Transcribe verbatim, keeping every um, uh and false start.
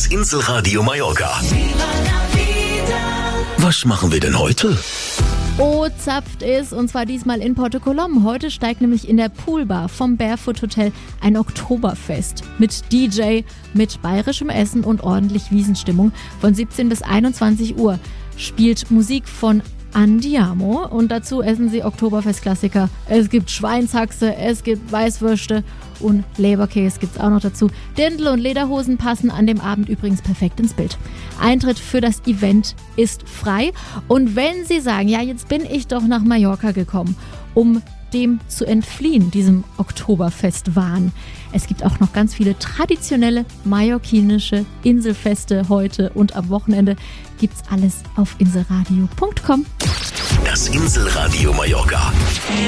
Das Inselradio Mallorca. Was machen wir denn heute? Oh, zapft es, und zwar diesmal in Porto Colom. Heute steigt nämlich in der Poolbar vom Barefoot Hotel ein Oktoberfest mit D J, mit bayerischem Essen und ordentlich Wiesenstimmung. Von siebzehn bis einundzwanzig Uhr spielt Musik von Andiamo und dazu essen sie Oktoberfest-Klassiker. Es gibt Schweinshaxe, es gibt Weißwürste und Leberkäse gibt's auch noch dazu. Dirndl und Lederhosen passen an dem Abend übrigens perfekt ins Bild. Eintritt für das Event ist frei und wenn Sie sagen, ja, jetzt bin ich doch nach Mallorca gekommen, um dem zu entfliehen, diesem Oktoberfestwahn. Es gibt auch noch ganz viele traditionelle mallorquinische Inselfeste heute und am Wochenende gibt's alles auf inselradio punkt com. Das Inselradio Mallorca.